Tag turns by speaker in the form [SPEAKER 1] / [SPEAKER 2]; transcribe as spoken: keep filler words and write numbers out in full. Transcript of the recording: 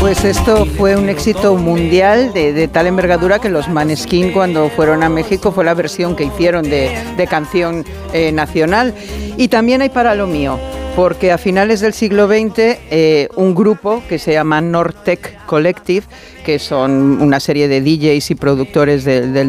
[SPEAKER 1] Pues esto fue un éxito mundial de, de tal envergadura que los Maneskin, cuando fueron a México, fue la versión que hicieron de, de canción eh, nacional. Y también hay para lo mío, porque a finales del siglo veinte eh, un grupo que se llama Nortec Collective, que son una serie de D Js y productores de, del